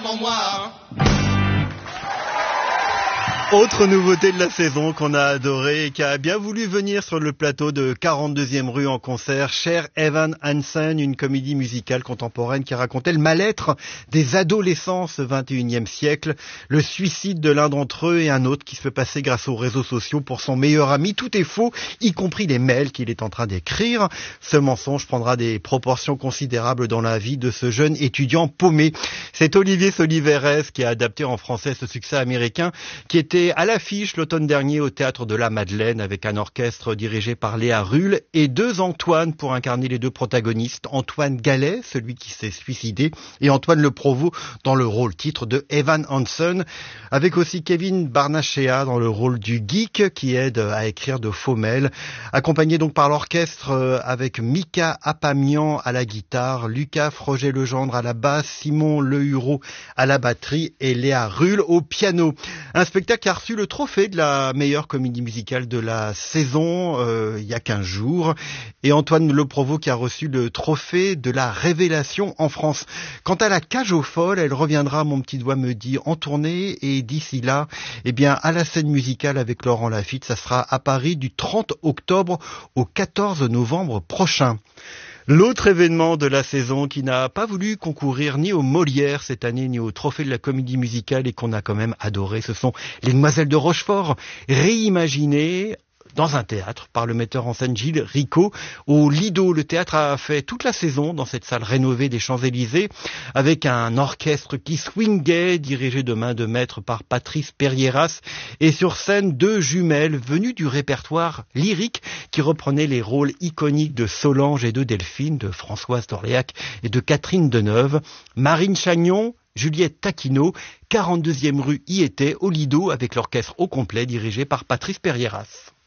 sans moi. Autre nouveauté de la saison qu'on a adoré et qui a bien voulu venir sur le plateau de 42e rue en concert, Cher Evan Hansen, une comédie musicale contemporaine qui racontait le mal-être des adolescents ce 21e siècle, le suicide de l'un d'entre eux et un autre qui se fait passer grâce aux réseaux sociaux pour son meilleur ami. Tout est faux, y compris les mails qu'il est en train d'écrire. Ce mensonge prendra des proportions considérables dans la vie de ce jeune étudiant paumé. C'est Olivier Soliveres qui a adapté en français ce succès américain qui était à l'affiche l'automne dernier au Théâtre de la Madeleine avec un orchestre dirigé par Léa Rull et deux Antoine pour incarner les deux protagonistes. Antoine Gallet, celui qui s'est suicidé, et Antoine Le Provost dans le rôle titre de Evan Hansen, avec aussi Kevin Barnachea dans le rôle du geek qui aide à écrire de faux mails, accompagné donc par l'orchestre avec Mika Apamian à la guitare, Lucas Froger-Legendre à la basse, Simon Lehureau à la batterie et Léa Rull au piano. Un spectacle qui a reçu le trophée de la meilleure comédie musicale de la saison il y a 15 jours, et Antoine Le Provost qui a reçu le trophée de la révélation en France. Quant à la cage aux folles, elle reviendra, mon petit doigt me dit, en tournée, et d'ici là, eh bien, à la scène musicale avec Laurent Lafitte, ça sera à Paris du 30 octobre au 14 novembre prochain. L'autre événement de la saison qui n'a pas voulu concourir ni aux Molières cette année, ni au trophée de la comédie musicale et qu'on a quand même adoré, ce sont les Demoiselles de Rochefort, réimaginées dans un théâtre par le metteur en scène Gilles Ricot au Lido. Le théâtre a fait toute la saison dans cette salle rénovée des Champs-Élysées avec un orchestre qui swingait, dirigé de main de maître par Patrice Perrieras, et sur scène deux jumelles venues du répertoire lyrique qui reprenaient les rôles iconiques de Solange et de Delphine, de Françoise d'Orléac et de Catherine Deneuve. Marine Chagnon, Juliette Taquino, 42e rue y était au Lido avec l'orchestre au complet dirigé par Patrice Perrieras.